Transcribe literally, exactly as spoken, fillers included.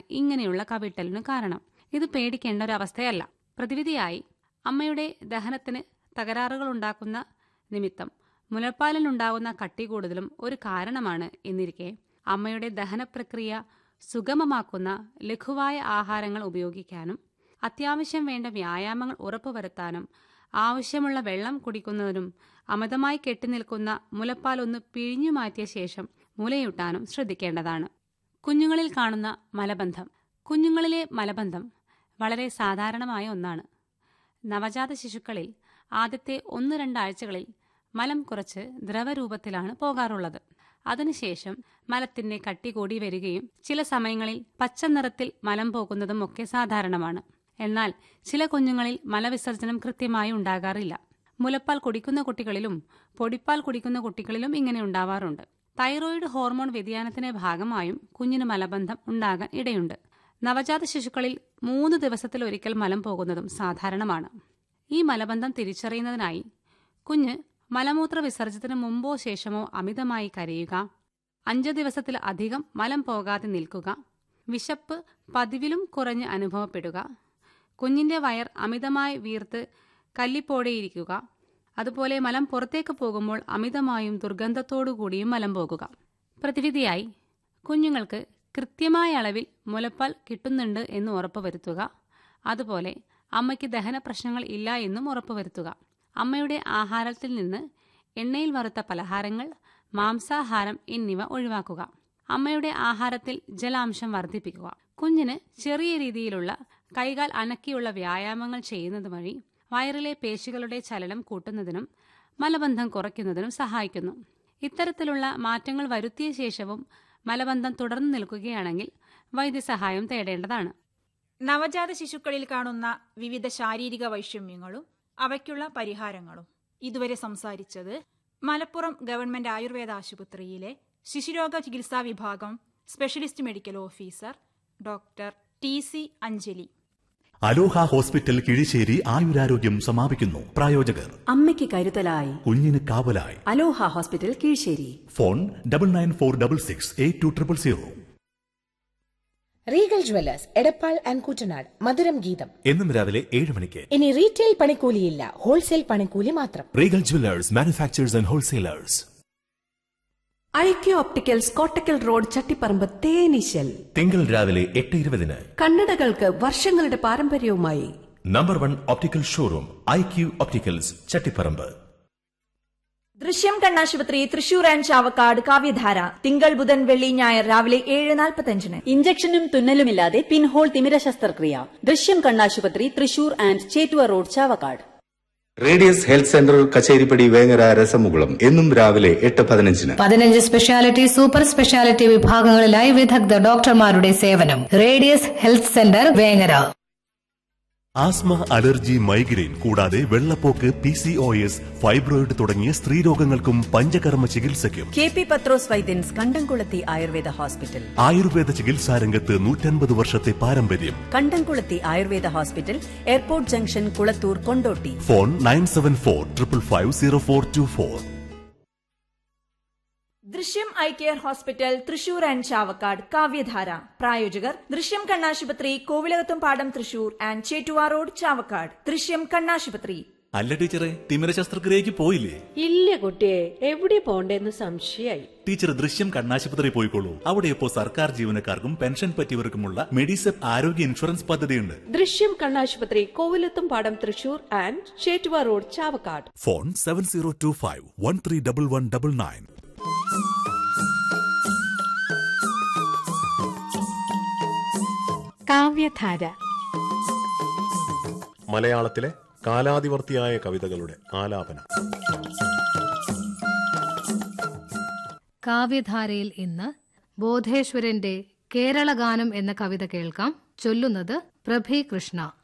ഇങ്ങനെയുള്ള കവിട്ടലിനു കാരണം. ഇത് പേടിക്കേണ്ട ഒരവസ്ഥയല്ല. പ്രതിവിധിയായി അമ്മയുടെ ദഹനത്തിന് തകരാറുകളുണ്ടാക്കുന്ന നിമിത്തം മുലപ്പാലിനുണ്ടാകുന്ന കട്ടി കൂടുതലും ഒരു കാരണമാണ് എന്നിരിക്കെ അമ്മയുടെ ദഹനപ്രക്രിയ സുഗമമാക്കുന്ന ലഘുവായ ആഹാരങ്ങൾ ഉപയോഗിക്കാനും അത്യാവശ്യം വേണ്ട വ്യായാമങ്ങൾ ഉറപ്പുവരുത്താനും ആവശ്യമുള്ള വെള്ളം കുടിക്കുന്നതിനും അമിതമായി കെട്ടിനിൽക്കുന്ന മുലപ്പാൽ ഒന്ന് പിഴിഞ്ഞു മാറ്റിയ ശേഷം മുലയൂട്ടാനും ശ്രദ്ധിക്കേണ്ടതാണ്. കുഞ്ഞുങ്ങളിൽ കാണുന്ന മലബന്ധം. കുഞ്ഞുങ്ങളിലെ മലബന്ധം വളരെ സാധാരണമായ ഒന്നാണ്. നവജാത ശിശുക്കളിൽ ആദ്യത്തെ ഒന്ന് രണ്ടാഴ്ചകളിൽ മലം കുറച്ച് ദ്രവരൂപത്തിലാണ് പോകാറുള്ളത്. അതിനുശേഷം മലത്തിന്റെ കട്ടി കൂടി വരികയും ചില സമയങ്ങളിൽ പച്ച നിറത്തിൽ മലം പോകുന്നതും ഒക്കെ സാധാരണമാണ്. എന്നാൽ ചില കുഞ്ഞുങ്ങളിൽ മലവിസർജനം കൃത്യമായി ഉണ്ടാകാറില്ല. മുലപ്പാൽ കുടിക്കുന്ന കുട്ടികളിലും പൊടിപ്പാൽ കുടിക്കുന്ന കുട്ടികളിലും ഇങ്ങനെ ഉണ്ടാവാറുണ്ട്. തൈറോയിഡ് ഹോർമോൺ വ്യതിയാനത്തിന്റെ ഭാഗമായും കുഞ്ഞിന് മലബന്ധം ഉണ്ടാകാൻ ഇടയുണ്ട്. നവജാത ശിശുക്കളിൽ മൂന്ന് ദിവസത്തിലൊരിക്കൽ മലം പോകുന്നതും സാധാരണമാണ്. ഈ മലബന്ധം തിരിച്ചറിയുന്നതിനായി കുഞ്ഞ് മലമൂത്ര വിസർജനത്തിന് മുമ്പോ ശേഷമോ അമിതമായി കരയുക, അഞ്ച് ദിവസത്തിൽ അധികം മലം പോകാതെ നിൽക്കുക, വിശപ്പ് പതിവിലും കുറഞ്ഞ് അനുഭവപ്പെടുക, കുഞ്ഞിന്റെ വയർ അമിതമായി വീർത്ത് കല്ലിപ്പോടെയിരിക്കുക, അതുപോലെ മലം പുറത്തേക്ക് പോകുമ്പോൾ അമിതമായും ദുർഗന്ധത്തോടുകൂടിയും മലം പോകുക. പ്രതിവിധിയായി കുഞ്ഞുങ്ങൾക്ക് കൃത്യമായ അളവിൽ മുലപ്പാൽ കിട്ടുന്നുണ്ട് എന്ന് ഉറപ്പുവരുത്തുക. അതുപോലെ അമ്മയ്ക്ക് ദഹന പ്രശ്നങ്ങൾ ഇല്ല എന്നും ഉറപ്പുവരുത്തുക. അമ്മയുടെ ആഹാരത്തിൽ നിന്ന് എണ്ണയിൽ വറുത്ത പലഹാരങ്ങൾ, മാംസാഹാരം എന്നിവ ഒഴിവാക്കുക. അമ്മയുടെ ആഹാരത്തിൽ ജലാംശം വർദ്ധിപ്പിക്കുക. കുഞ്ഞിന് ചെറിയ രീതിയിലുള്ള കൈകാൽ അനക്കിയുള്ള വ്യായാമങ്ങൾ ചെയ്യുന്നത് വഴി വയറിലെ പേശികളുടെ ചലനം കൂട്ടുന്നതിനും മലബന്ധം കുറയ്ക്കുന്നതിനും സഹായിക്കുന്നു. ഇത്തരത്തിലുള്ള മാറ്റങ്ങൾ വരുത്തിയ ശേഷവും മലബന്ധം തുടർന്നു നിൽക്കുകയാണെങ്കിൽ വൈദ്യസഹായം തേടേണ്ടതാണ്. നവജാത ശിശുക്കളിൽ കാണുന്ന വിവിധ ശാരീരിക വൈഷമ്യങ്ങളും അവയ്ക്കുള്ള പരിഹാരങ്ങളും ഇതുവരെ സംസാരിച്ചത് മലപ്പുറം ഗവൺമെന്റ് ആയുർവേദ ആശുപത്രിയിലെ ശിശുരോഗ ചികിത്സാ വിഭാഗം specialist medical officer doctor T C Anjali. അലോഹ ഹോസ്പിറ്റൽ കിഴിശ്ശേരി ആയുരാരോഗ്യം സമാപിക്കുന്നു. പ്രായോജകർ അമ്മയ്ക്ക് കരുതലായി, കുഞ്ഞിന് കാവലായി. അലോഹ hospital Kizhissery. Phone double nine four double six eight two triple zero. Regal jewellers Edappal and Koottanad മധുരം ഗീതം എന്നും രാവിലെ ഏഴ് മണിക്ക്. ഇനി റീറ്റെയിൽ പണിക്കൂലിയില്ല, ഹോൾസെയിൽ പണിക്കൂലി മാത്രം. Regal jewellers manufacturers and wholesalers. IQ opticals Kottakkal road Chattiparamba തേനീശൽ. തിങ്കൾ രാവിലെ എട്ട് ഇരുപതിന്. കണ്ണടകൾക്ക് വർഷങ്ങളുടെ പാരമ്പര്യവുമായി number one optical showroom IQ opticals Chattiparamba. ദൃശ്യം കണ്ണാശുപത്രി തൃശൂർ ആൻഡ് ചാവക്കാട് കാവ്യധാര തിങ്കൾ ബുധൻ വെള്ളി ഞായർ രാവിലെ ഏഴ് നാൽപ്പത്തഞ്ചിന്. ഇഞ്ചക്ഷനും തുന്നലുമില്ലാതെ പിൻഹോൾ തിമിര ശസ്ത്രക്രിയ. ദൃശ്യം കണ്ണാശുപത്രി Thrissur and Chettuva road Chavakkad. Radius health centre Kacheripadi Vengara രസമുകുളം എന്നും രാവിലെ എട്ട് പതിനഞ്ചിന്. പതിനഞ്ച് സ്പെഷ്യാലിറ്റി സൂപ്പർ സ്പെഷ്യാലിറ്റി വിഭാഗങ്ങളിലായി വിദഗ്ധ ഡോക്ടർമാരുടെ സേവനം. Radius health centre Vengara. Asthma, allergy, migraine കൂടാതെ വെള്ളപ്പോക്ക്, P C O S, fibroid തുടങ്ങിയ സ്ത്രീരോഗങ്ങൾക്കും പഞ്ചകർമ്മ ചികിത്സയ്ക്കും കെ പി പത്രോസ് വൈദ്യൻസ് കണ്ടംകുളത്തി ആയുർവേദ ഹോസ്പിറ്റൽ. ആയുർവേദ ചികിത്സാരംഗത്ത് നൂറ്റൻപത് വർഷത്തെ പാരമ്പര്യം. കണ്ടംകുളത്തി Ayurveda hospital, airport junction, Kulathur, Kondotty. Phone nine seven four triple five zero four to four. ദൃശ്യം eye care hospital Thrissur and Chavakkad കാവ്യധാര. പ്രായോജകർ ദൃശ്യം കണ്ണാശുപത്രി കോവിലകത്തും പാടം തൃശൂർ ആൻഡ് ചേറ്റുവ റോഡ് ചാവക്കാട്. ദൃശ്യം കണ്ണാശുപത്രി. അല്ല ടീച്ചറെ, തിമിര ശസ്ത്രക്രിയക്ക് പോയില്ലേ? ഇല്ല കുട്ടിയെ, എവിടെ പോണ്ടേന്ന് സംശയായി. ടീച്ചർ ദൃശ്യം കണ്ണാശുപത്രി പോയിക്കോളൂ. അവിടെ ഇപ്പോൾ സർക്കാർ ജീവനക്കാർക്കും പെൻഷൻ പറ്റിയവർക്കുമുള്ള മെഡിസെപ് ആരോഗ്യ ഇൻഷുറൻസ് പദ്ധതിയുണ്ട്. ദൃശ്യം കണ്ണാശുപത്രി കോവിലത്തും പാടം Thrissur and Chettuva road Chavakkad. Phone seven zero to five one three double one double nine. കാവ്യധാര. മലയാളത്തിലെ കാലാതിവർത്തിയായ കവിതകളുടെ ആലാപനം. കാവ്യധാരയിൽ ഇന്ന് ബോധേശ്വരന്റെ കേരളഗാനം എന്ന കവിത കേൾക്കാം. ചൊല്ലുന്നത് പ്രഭി കൃഷ്ണ.